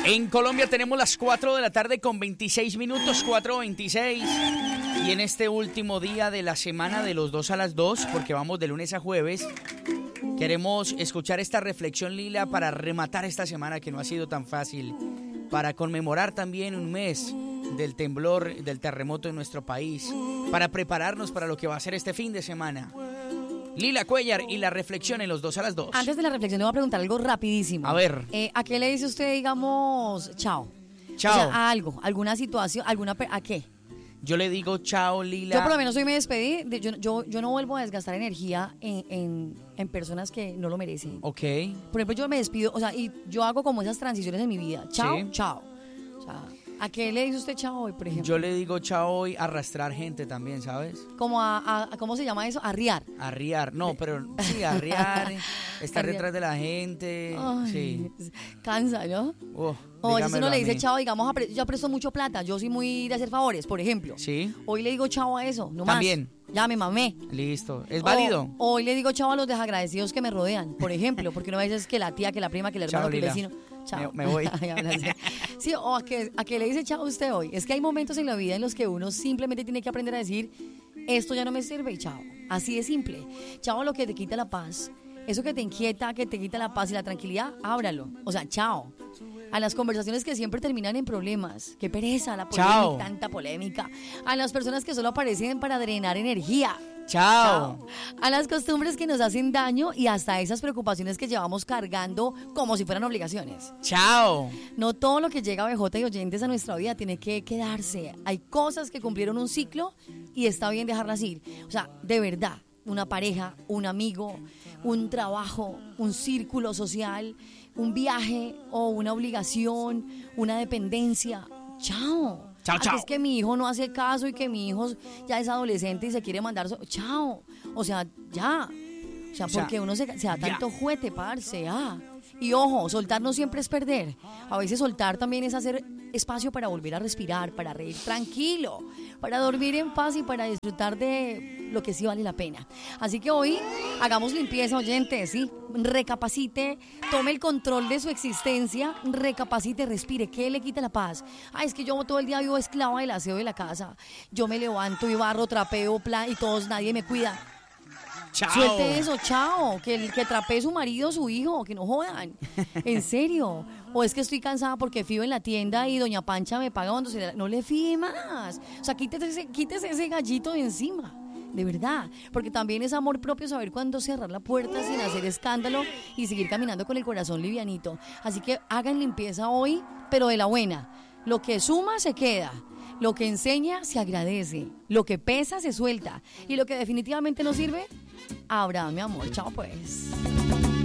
En Colombia tenemos las 4 de la tarde con 26 minutos, 4:26. Y en este último día de la semana de los 2 a las 2, porque vamos de lunes a jueves, queremos escuchar esta reflexión, Lila, para rematar esta semana que no ha sido tan fácil, para conmemorar también un mes del temblor, del terremoto en nuestro país, para prepararnos para lo que va a ser este fin de semana. Lila Cuellar y la reflexión en los 2 a las 2. Antes de la reflexión le voy a preguntar algo rapidísimo. A ver. ¿A qué le dice usted, digamos, chao? Chao. O sea, a algo, alguna situación, ¿a qué? Yo le digo chao, Lila. Yo por lo menos hoy me despedí. Yo no vuelvo a desgastar energía en personas que no lo merecen. Ok. Por ejemplo, yo me despido, o sea, y yo hago como esas transiciones en mi vida. Chao, Sí. chao. O sea, ¿a qué le dice usted chao hoy, por ejemplo? Yo le digo chao hoy, arrastrar gente también, ¿sabes? Como a ¿cómo se llama eso? Arriar. Arriar, no, pero sí, arriar, estar Arriar. detrás de la gente, Ay, sí. Cansa, ¿no? Oh, O a veces uno dígamelo le a dice mí. chao, digamos, yo presto mucho plata, yo soy muy de hacer favores, por ejemplo. Sí. Hoy le digo chao a eso, no También. más. Ya me mamé. Listo, ¿es válido? O hoy le digo chao a los desagradecidos que me rodean, por ejemplo, porque no a veces que la tía, que la prima, que el hermano, Chao, que el Lila. vecino. Chao. Me voy. Ay, habla así. Sí, o a que le dice chao a usted hoy. Es que hay momentos en la vida en los que uno simplemente tiene que aprender a decir, esto ya no me sirve y chao. Así de simple. Chao a lo que te quita la paz. Eso que te inquieta, que te quita la paz y la tranquilidad, ábralo. O sea, chao. A las conversaciones que siempre terminan en problemas. Qué pereza, la polémica, Chao. tanta polémica. A las personas que solo aparecen para drenar energía. Chao. A las costumbres que nos hacen daño y hasta esas preocupaciones que llevamos cargando como si fueran obligaciones. Chao. No todo lo que llega BJ y oyentes a nuestra vida tiene que quedarse. Hay cosas que cumplieron un ciclo y está bien dejarlas ir. O sea, de verdad, una pareja, un amigo, un trabajo, un círculo social, un viaje o una obligación, una dependencia. Chao. Chao, chao. Es que mi hijo no hace caso y que mi hijo ya es adolescente y se quiere mandar... Chao. O sea, ya. O sea, porque uno se da tanto juguete, parce. Y ojo, soltar no siempre es perder. A veces soltar también es hacer espacio para volver a respirar, para reír tranquilo, para dormir en paz y para disfrutar de lo que sí vale la pena. Así que hoy hagamos limpieza, oyentes, ¿sí? Recapacite, tome el control de su existencia, recapacite, respire. ¿Qué le quita la paz? Es que yo todo el día vivo esclava del aseo de la casa. Yo me levanto y barro, trapeo, y nadie me cuida. Chao. Suelte eso, chao. Que trapee su marido, su hijo, que no jodan. En serio. O es que estoy cansada porque fío en la tienda y doña Pancha me paga cuando no le fíe más. O sea, quítese ese gallito de encima. De verdad. Porque también es amor propio saber cuándo cerrar la puerta sin hacer escándalo y seguir caminando con el corazón livianito. Así que hagan limpieza hoy, pero de la buena. Lo que suma se queda. Lo que enseña se agradece. Lo que pesa se suelta. Y lo que definitivamente no sirve, habrá, mi amor. Chao, pues.